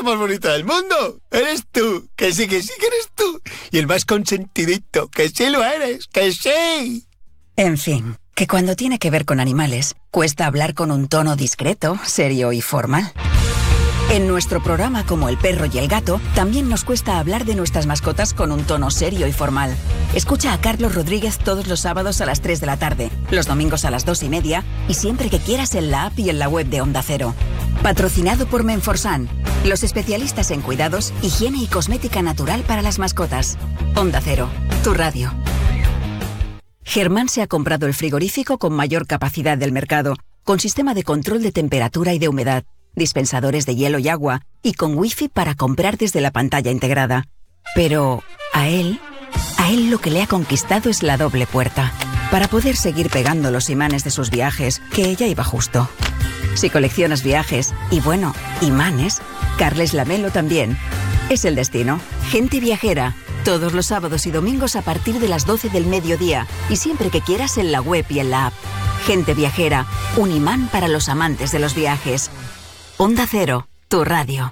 más bonito del mundo. Eres tú, que sí que eres tú. Y el más consentidito, que sí lo eres, que sí. En fin, que cuando tiene que ver con animales, cuesta hablar con un tono discreto, serio y formal. En nuestro programa Como el perro y el gato, también nos cuesta hablar de nuestras mascotas con un tono serio y formal. Escucha a Carlos Rodríguez todos los sábados a las 3 de la tarde, los domingos a las 2:30 y siempre que quieras en la app y en la web de Onda Cero. Patrocinado por Menforsan, los especialistas en cuidados, higiene y cosmética natural para las mascotas. Onda Cero, tu radio. Germán se ha comprado el frigorífico con mayor capacidad del mercado, con sistema de control de temperatura y de humedad, dispensadores de hielo y agua, y con wifi para comprar desde la pantalla integrada. Pero a él lo que le ha conquistado es la doble puerta, para poder seguir pegando los imanes de sus viajes, que ya iba justo. Si coleccionas viajes, y bueno, imanes, Carles Lamelo también. Es el destino. Gente viajera, todos los sábados y domingos a partir de las 12 del mediodía, y siempre que quieras en la web y en la app. Gente viajera, un imán para los amantes de los viajes. Onda Cero, tu radio.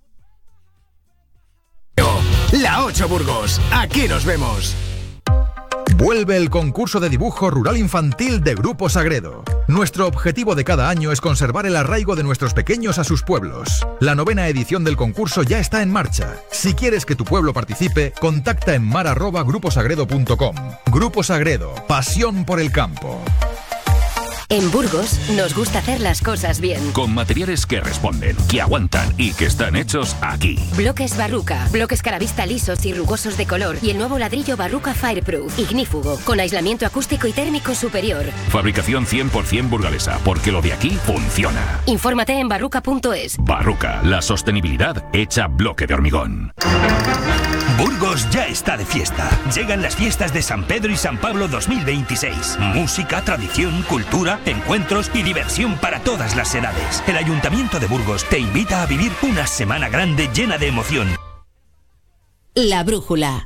La 8 Burgos, aquí nos vemos. Vuelve el concurso de dibujo rural infantil de Grupo Sagredo. Nuestro objetivo de cada año es conservar el arraigo de nuestros pequeños a sus pueblos. La 9ª edición del concurso ya está en marcha. Si quieres que tu pueblo participe, contacta en mar@gruposagredo.com. Grupo Sagredo, pasión por el campo. En Burgos nos gusta hacer las cosas bien. Con materiales que responden, que aguantan y que están hechos aquí. Bloques Barruca, bloques Caravista lisos y rugosos de color y el nuevo ladrillo Barruca Fireproof, ignífugo, con aislamiento acústico y térmico superior. Fabricación 100% burgalesa, porque lo de aquí funciona. Infórmate en barruca.es. Barruca, la sostenibilidad hecha bloque de hormigón. Burgos ya está de fiesta. Llegan las fiestas de San Pedro y San Pablo 2026. Música, tradición, cultura, encuentros y diversión para todas las edades. El Ayuntamiento de Burgos te invita a vivir una semana grande llena de emoción. La Brújula.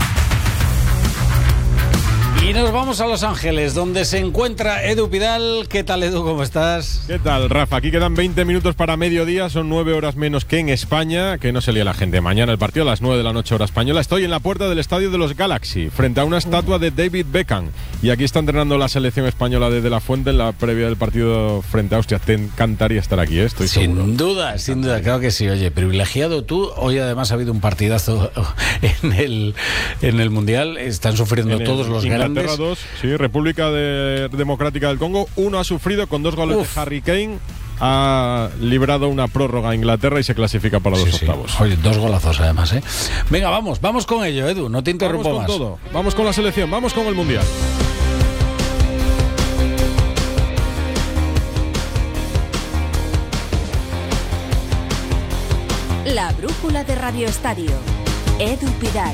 Y nos vamos a Los Ángeles, donde se encuentra Edu Pidal. ¿Qué tal, Edu? ¿Cómo estás? ¿Qué tal, Rafa? Aquí quedan 20 minutos para mediodía, son 9 horas menos que en España. Que no se lía la gente. Mañana el partido a las 9 de la noche, hora española. Estoy en la puerta del estadio de los Galaxy, frente a una estatua de David Beckham. Y aquí está entrenando la selección española de De La Fuente en la previa del partido frente a Austria. Te encantaría estar aquí, ¿eh? Estoy seguro. Sin duda, claro que sí. Oye, privilegiado tú. Hoy además ha habido un partidazo en el Mundial. Están sufriendo todos los grandes. 2, sí, República Democrática del Congo. Uno ha sufrido con 2 goles de Harry Kane. Ha librado una prórroga a Inglaterra y se clasifica para los octavos. Oye, 2 golazos además, ¿eh? Venga, vamos con ello, Edu. No te interrumpo más. Vamos con todo. Vamos con la selección, vamos con el Mundial. La Brújula de Radio Estadio. Edu Pidal.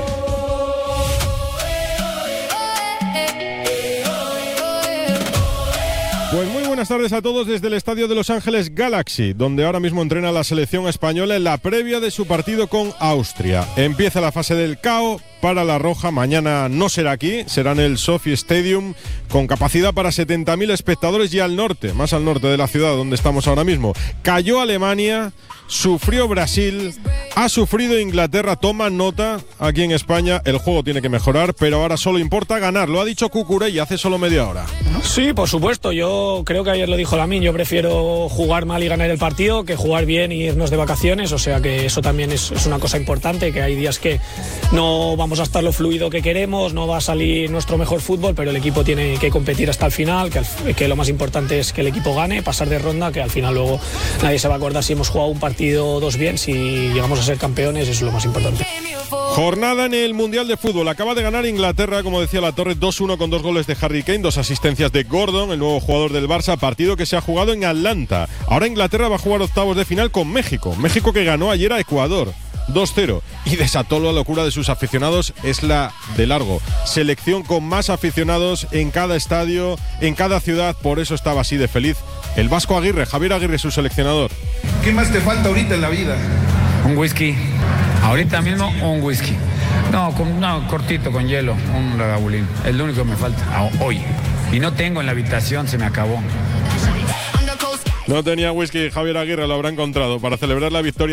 Pues muy buenas tardes a todos desde el estadio de Los Ángeles Galaxy, donde ahora mismo entrena la selección española en la previa de su partido con Austria. Empieza la fase del KO para la Roja. Mañana no será aquí, será en el SoFi Stadium, con capacidad para 70.000 espectadores y al norte, más al norte de la ciudad donde estamos ahora mismo. Cayó Alemania, sufrió Brasil, ha sufrido Inglaterra. Toma nota, aquí en España el juego tiene que mejorar, pero ahora solo importa ganar. Lo ha dicho Cucurella hace solo media hora. Sí, por supuesto. Yo creo que ayer lo dijo Lamine. Yo prefiero jugar mal y ganar el partido que jugar bien y irnos de vacaciones. O sea que eso también es una cosa importante, que hay días que no vamos a estar lo fluido que queremos, no va a salir nuestro mejor fútbol, pero el equipo tiene que competir hasta el final, que lo más importante es que el equipo gane, pasar de ronda, que al final luego nadie se va a acordar si hemos jugado un partido 2 bien, si llegamos a ser campeones, eso es lo más importante. Jornada en el Mundial de Fútbol. Acaba de ganar Inglaterra, como decía La Torre, 2-1 con 2 goles de Harry Kane, 2 asistencias de Gordon, el nuevo jugador del Barça, partido que se ha jugado en Atlanta. Ahora Inglaterra va a jugar octavos de final con México. México que ganó ayer a Ecuador 2-0 y desató la locura de sus aficionados. Es la de largo selección con más aficionados en cada estadio, en cada ciudad. Por eso estaba así de feliz el Vasco Aguirre, Javier Aguirre, su seleccionador. ¿Qué más te falta ahorita en la vida? Un whisky. Ahorita mismo un whisky. No, cortito, con hielo, un Lagavulin. Es lo único que me falta hoy. Y no tengo en la habitación, se me acabó. No tenía whisky, Javier Aguirre lo habrá encontrado para celebrar la victoria